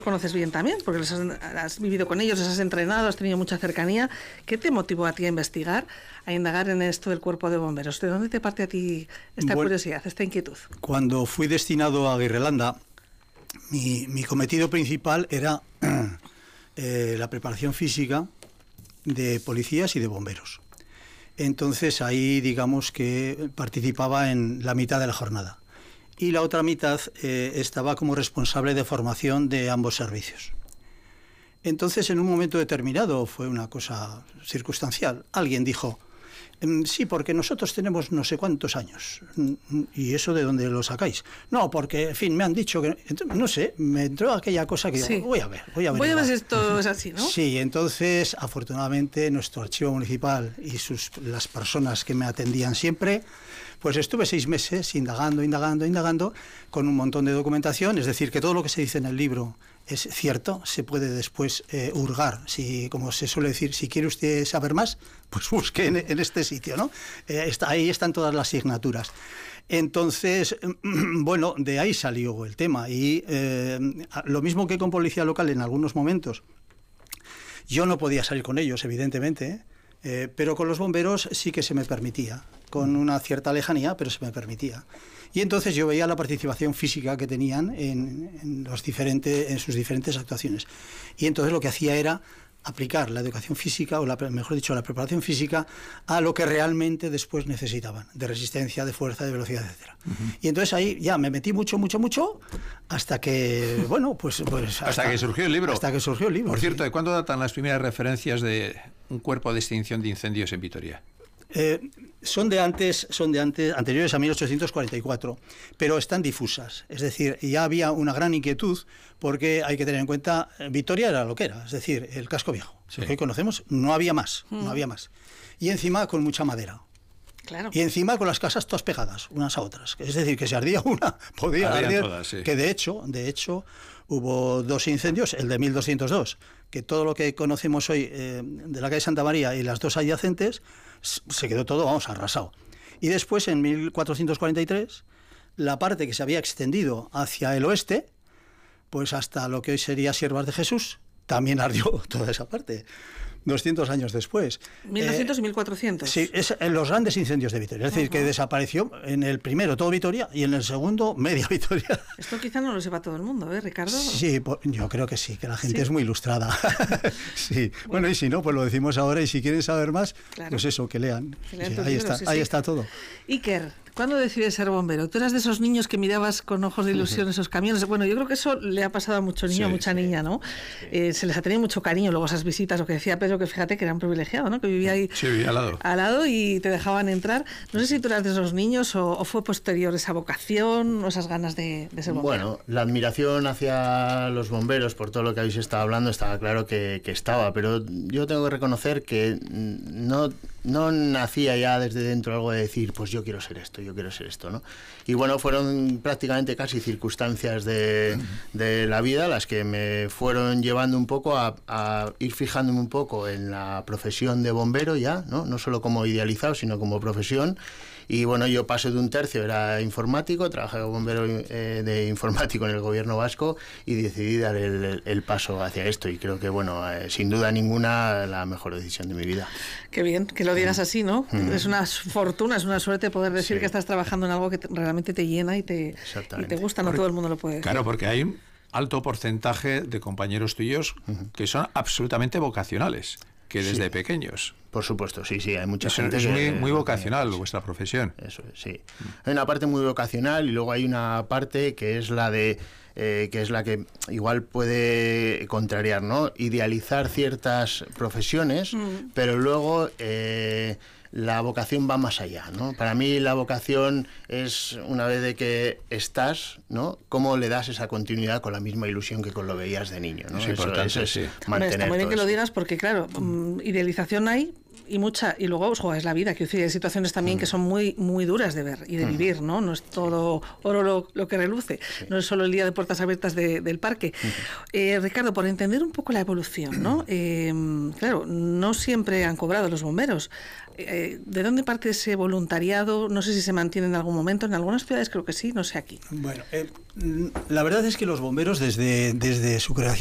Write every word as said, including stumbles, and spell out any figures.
conoces bien también, porque les has, has vivido con ellos, les has entrenado, has tenido mucha cercanía. ¿Qué te motivó a ti a investigar, a indagar en esto del cuerpo de bomberos? ¿De dónde te parte a ti esta bueno, curiosidad, esta inquietud? Cuando fui destinado a Aguirrelanda, mi, mi cometido principal era eh, la preparación física de policías y de bomberos. Entonces ahí digamos que participaba en la mitad de la jornada. Y la otra mitad eh, estaba como responsable de formación de ambos servicios. Entonces, en un momento determinado, fue una cosa circunstancial, alguien dijo, sí, porque nosotros tenemos no sé cuántos años. ¿Y eso de dónde lo sacáis? No, porque, en fin, me han dicho que... No sé, me entró aquella cosa que sí. digo, voy a ver, voy a ver. Voy a ver si esto es así, ¿no? Sí, entonces, afortunadamente, nuestro archivo municipal y sus, las personas que me atendían siempre... Pues estuve seis meses indagando, indagando, indagando, con un montón de documentación, es decir, que todo lo que se dice en el libro es cierto, se puede después eh, hurgar, si, como se suele decir, si quiere usted saber más, pues busque en, en este sitio, ¿no? Eh, está, ahí están todas las asignaturas. Entonces, bueno, de ahí salió el tema, y eh, lo mismo que con policía local en algunos momentos, yo no podía salir con ellos, evidentemente, ¿eh? Eh, pero con los bomberos sí que se me permitía, con una cierta lejanía, pero se me permitía. Y entonces yo veía la participación física que tenían en, en, los diferentes, en sus diferentes actuaciones. Y entonces lo que hacía era aplicar la educación física, o la, mejor dicho, la preparación física, a lo que realmente después necesitaban, de resistencia, de fuerza, de velocidad, etcétera. Uh-huh. Y entonces ahí ya me metí mucho, mucho, mucho, hasta que, bueno, pues... pues hasta, hasta que surgió el libro. Hasta que surgió el libro. Por cierto, sí. ¿de cuándo datan las primeras referencias de un cuerpo de extinción de incendios en Vitoria? Eh, son de antes, son de antes, anteriores a mil ochocientos cuarenta y cuatro, pero están difusas. Es decir, ya había una gran inquietud, porque hay que tener en cuenta, Vitoria era lo que era, es decir, el casco viejo. Sí. Lo que hoy conocemos, no había más, mm. no había más. Y encima con mucha madera. Claro. Y encima con las casas todas pegadas, unas a otras. Es decir, que si ardía una, podía Ardían arder. Todas, sí. Que de hecho, de hecho, hubo dos incendios, el de mil doscientos dos, que todo lo que conocemos hoy eh, de la calle Santa María y las dos adyacentes, se quedó todo, vamos, arrasado. Y después, en mil cuatrocientos cuarenta y tres, la parte que se había extendido hacia el oeste, pues hasta lo que hoy sería Siervas de Jesús, también ardió toda esa parte. doscientos años después. ¿mil doscientos eh, y mil cuatrocientos? Sí, es en los grandes incendios de Vitoria. Es decir, uh-huh. que desapareció en el primero todo Vitoria y en el segundo media Vitoria. Esto quizá no lo sepa todo el mundo, ¿eh, Ricardo? Sí, pues, yo creo que sí, que la gente ¿Sí? es muy ilustrada. sí. Bueno. bueno, y si no, pues lo decimos ahora, y si quieren saber más, claro. pues eso, que lean. Que lean sí, ahí libros, está, sí, ahí sí. está todo. Iker, ¿cuándo decides ser bombero? ¿Tú eras de esos niños que mirabas con ojos de ilusión esos camiones? Bueno, yo creo que eso le ha pasado a mucho niño, sí, a mucha sí, niña, ¿no? Sí. Eh, se les ha tenido mucho cariño luego esas visitas, lo que decía Pedro, que fíjate que era un privilegiado, ¿no? Que vivía ahí sí, vivía al lado. al lado y te dejaban entrar. No sé si tú eras de esos niños o, o fue posterior esa vocación o esas ganas de, de ser bombero. Bueno, la admiración hacia los bomberos, por todo lo que habéis estado hablando, estaba claro que, que estaba, pero yo tengo que reconocer que no, no nacía ya desde dentro algo de decir, pues yo quiero ser esto, yo quiero ser esto, ¿no? Y bueno, fueron prácticamente casi circunstancias de, de la vida las que me fueron llevando un poco a, a ir fijándome un poco en la profesión de bombero ya, ¿no? No solo como idealizado, sino como profesión. Y bueno, yo pasé de un tercio, era informático, trabajé como bombero eh, de informático en el gobierno vasco y decidí dar el, el, el paso hacia esto. Y creo que, bueno, eh, sin duda ninguna, la mejor decisión de mi vida. Qué bien que lo digas así, ¿no? Mm. Es una fortuna, es una suerte poder decir sí. que estás trabajando en algo que te, realmente te llena y te, y te gusta, no porque, todo el mundo lo puede decir. Claro, porque hay un alto porcentaje de compañeros tuyos uh-huh. que son absolutamente vocacionales, que desde sí. pequeños. Por supuesto, sí, sí, hay mucha Eso gente es que, muy, muy vocacional sí, vuestra profesión. Eso es, sí. Hay una parte muy vocacional y luego hay una parte que es la de eh, que es la que igual puede contrariar, ¿no? Idealizar ciertas profesiones, mm. pero luego eh, la vocación va más allá, ¿no? Para mí la vocación es, una vez de que estás, ¿no? Cómo le das esa continuidad con la misma ilusión que con lo veías de niño, ¿no? Es eso, importante, eso es sí. mantener Está muy bien que eso. lo digas porque, claro, idealización hay y mucha, y luego pues, es la vida, que hay situaciones también mm. que son muy, muy duras de ver y de mm. vivir, ¿no? No es todo oro lo, lo que reluce, sí. no es solo el día de puertas abiertas de, del parque. Mm. Eh, Ricardo, por entender un poco la evolución, ¿no? Eh, claro, no siempre han cobrado los bomberos. Eh, ¿De dónde parte ese voluntariado? No sé si se mantiene en algún momento, en algunas ciudades creo que sí, no sé aquí. Bueno, eh, la verdad es que los bomberos desde, desde su creación